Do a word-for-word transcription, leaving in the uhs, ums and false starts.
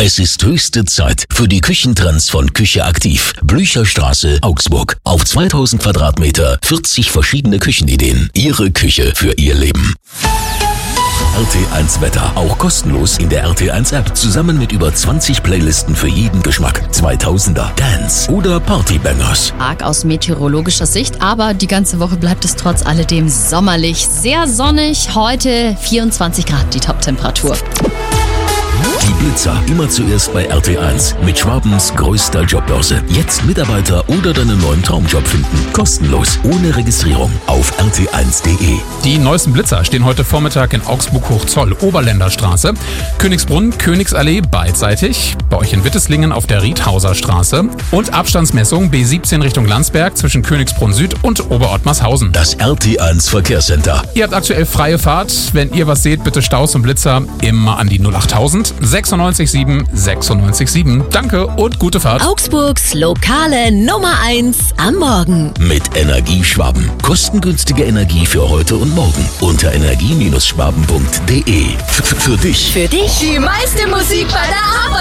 Es ist höchste Zeit für die Küchentrends von Küche Aktiv. Blücherstraße, Augsburg. Auf zweitausend Quadratmeter, vierzig verschiedene Küchenideen. Ihre Küche für Ihr Leben. R T eins Wetter, auch kostenlos in der R T eins App, zusammen mit über zwanzig Playlisten für jeden Geschmack. zweitausender, Dance oder Partybangers. Arg aus meteorologischer Sicht, aber die ganze Woche bleibt es trotz alledem sommerlich. Sehr sonnig, heute vierundzwanzig Grad die Toptemperatur. Die Blitzer, immer zuerst bei R T eins. Mit Schwabens größter Jobbörse. Jetzt Mitarbeiter oder deinen neuen Traumjob finden. Kostenlos, ohne Registrierung. Auf r t eins punkt de. Die neuesten Blitzer stehen heute Vormittag in Augsburg-Hochzoll, Oberländerstraße, Königsbrunn, Königsallee beidseitig, bei euch in Witteslingen auf der Riedhauser Straße und Abstandsmessung B siebzehn Richtung Landsberg zwischen Königsbrunn Süd und Oberottmarshausen. Das R T eins Verkehrscenter. Ihr habt aktuell freie Fahrt. Wenn ihr was seht, bitte Staus und Blitzer immer an die null achttausend sechsundneunzig sieben sechsundneunzig sieben. Danke und gute Fahrt. Augsburgs lokale Nummer eins am Morgen. Mit Energieschwaben. Kostengünstige Energie für heute und morgen. Unter energie Bindestrich schwaben punkt de. F- Für dich. Für dich die meiste Musik bei der Arbeit.